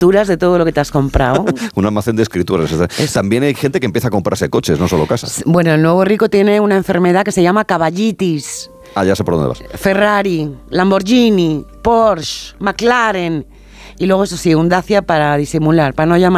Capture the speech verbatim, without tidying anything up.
facturas de todo lo que te has comprado. Un almacén de escrituras. Es... También hay gente que empieza a comprarse coches, no solo casas. Bueno, el nuevo rico tiene una enfermedad que se llama caballitis. Ah, ya sé por dónde vas. Ferrari, Lamborghini, Porsche, McLaren y luego eso sí, un Dacia para disimular, para no llamar